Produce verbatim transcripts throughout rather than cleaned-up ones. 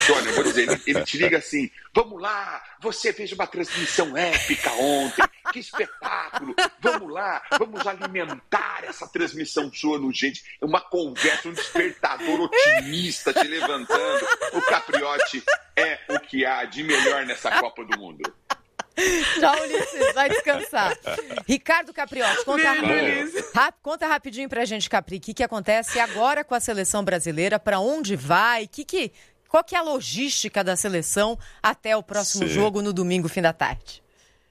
Sônia, eu vou dizer, ele, ele te liga assim, vamos lá, você fez uma transmissão épica ontem, que espetáculo, vamos lá, vamos alimentar essa transmissão sua no gente, uma conversa, um despertador otimista te levantando. O Capriotti é o que há de melhor nessa Copa do Mundo. Tchau, Ulisses, vai descansar. Ricardo Capriotti, conta, rap, conta rapidinho pra gente, Capri, o que, que acontece agora com a seleção brasileira, pra onde vai, que que, qual que é a logística da seleção até o próximo Sim. jogo no domingo, fim da tarde?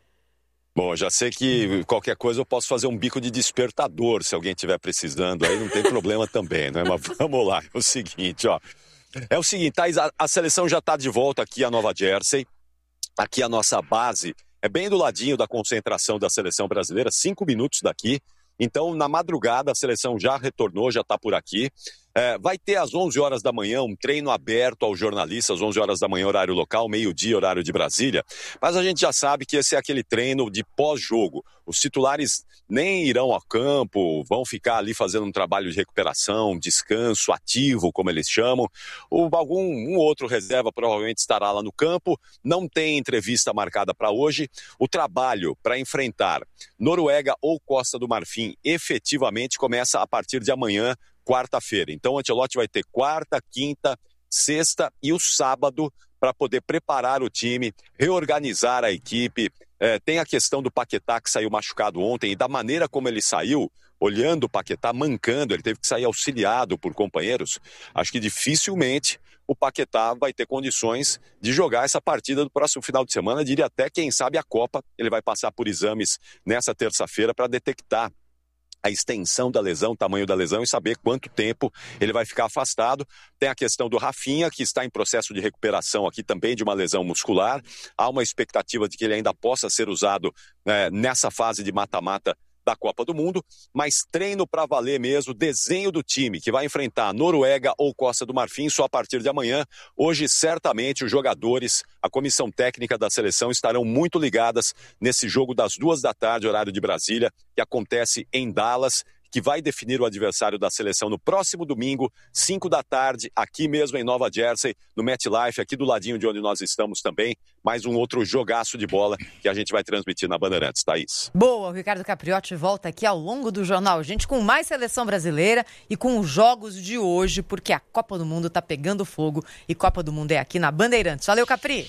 Bom, já sei que qualquer coisa eu posso fazer um bico de despertador, se alguém estiver precisando, aí não tem problema também, né? Mas vamos lá, é o seguinte, ó. É o seguinte, Thaís, a, a seleção já tá de volta aqui a Nova Jersey. Aqui a nossa base é bem do ladinho da concentração da seleção brasileira, cinco minutos daqui. Então, na madrugada, a seleção já retornou, já está por aqui. É, vai ter às onze horas da manhã um treino aberto aos jornalistas, onze horas da manhã, horário local, meio-dia, horário de Brasília. Mas a gente já sabe que esse é aquele treino de pós-jogo. Os titulares nem irão ao campo, vão ficar ali fazendo um trabalho de recuperação, descanso ativo, como eles chamam. Ou algum um outro reserva provavelmente estará lá no campo. Não tem entrevista marcada para hoje. O trabalho para enfrentar Noruega ou Costa do Marfim efetivamente começa a partir de amanhã, quarta-feira. Então o Ancelotti vai ter quarta, quinta, sexta e o sábado para poder preparar o time, reorganizar a equipe. É, tem a questão do Paquetá, que saiu machucado ontem, e da maneira como ele saiu, olhando o Paquetá, mancando, ele teve que sair auxiliado por companheiros. Acho que dificilmente o Paquetá vai ter condições de jogar essa partida do próximo final de semana. Diria até, quem sabe, a Copa. Ele vai passar por exames nessa terça-feira para detectar a extensão da lesão, o tamanho da lesão e saber quanto tempo ele vai ficar afastado. Tem a questão do Rafinha, que está em processo de recuperação aqui também de uma lesão muscular. Há uma expectativa de que ele ainda possa ser usado né, nessa fase de mata-mata da Copa do Mundo, mas treino para valer mesmo, desenho do time que vai enfrentar Noruega ou Costa do Marfim só a partir de amanhã. Hoje, certamente, os jogadores, a comissão técnica da seleção estarão muito ligadas nesse jogo das duas da tarde, horário de Brasília, que acontece em Dallas, que vai definir o adversário da seleção no próximo domingo, cinco da tarde, aqui mesmo em Nova Jersey, no MetLife, aqui do ladinho de onde nós estamos também. Mais um outro jogaço de bola que a gente vai transmitir na Bandeirantes, Thaís. Boa, o Ricardo Capriotti volta aqui ao longo do Jornal Gente com mais seleção brasileira e com os jogos de hoje, porque a Copa do Mundo tá pegando fogo e Copa do Mundo é aqui na Bandeirantes. Valeu, Capri!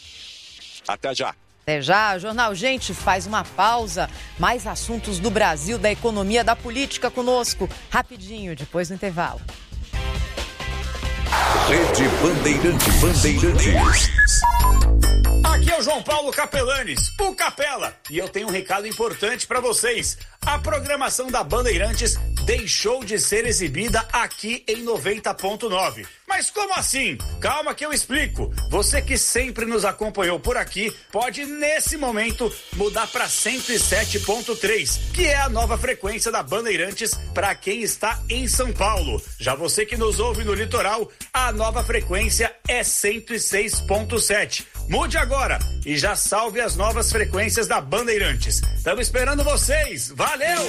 Até já! Até já, o Jornal Gente faz uma pausa. Mais assuntos do Brasil, da economia, da política conosco. Rapidinho, depois do intervalo. Rede Bandeirantes. Bandeirantes. Aqui é o João Paulo Capelanes, o Capela. E eu tenho um recado importante para vocês. A programação da Bandeirantes deixou de ser exibida aqui em noventa ponto nove. Mas como assim? Calma que eu explico. Você que sempre nos acompanhou por aqui pode, nesse momento, mudar para cento e sete ponto três, que é a nova frequência da Bandeirantes para quem está em São Paulo. Já você que nos ouve no litoral, a nova frequência é cento e seis ponto sete. Mude agora e já salve as novas frequências da Bandeirantes. Estamos esperando vocês. Valeu!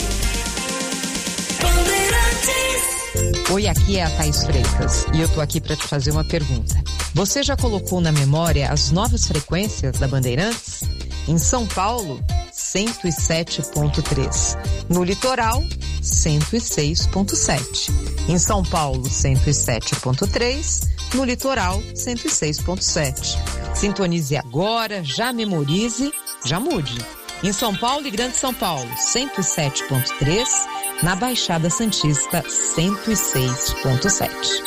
Oi, aqui é a Thaís Freitas e eu tô aqui para te fazer uma pergunta. Você já colocou na memória as novas frequências da Bandeirantes? Em São Paulo, cento e sete ponto três. No litoral, cento e seis ponto sete. Em São Paulo, cento e sete ponto três. No litoral, cento e seis ponto sete. Sintonize agora, já memorize, já mude. Em São Paulo e Grande São Paulo, cento e sete ponto três. Na Baixada Santista, cento e seis ponto sete.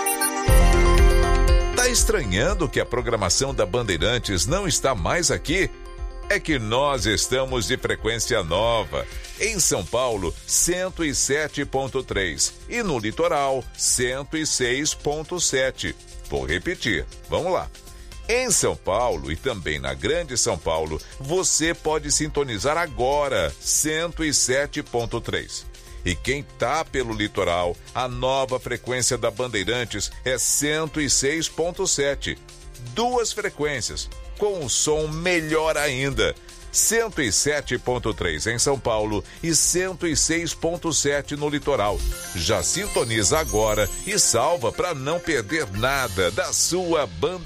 Tá estranhando que a programação da Bandeirantes não está mais aqui? É que nós estamos de frequência nova. Em São Paulo, cento e sete ponto três. E no litoral, cento e seis ponto sete. Vou repetir, vamos lá. Em São Paulo e também na Grande São Paulo, você pode sintonizar agora, cento e sete ponto três. E quem tá pelo litoral, a nova frequência da Bandeirantes é cento e seis ponto sete. Duas frequências, com um som melhor ainda. cento e sete ponto três em São Paulo e cento e seis ponto sete no litoral. Já sintoniza agora e salva para não perder nada da sua banda.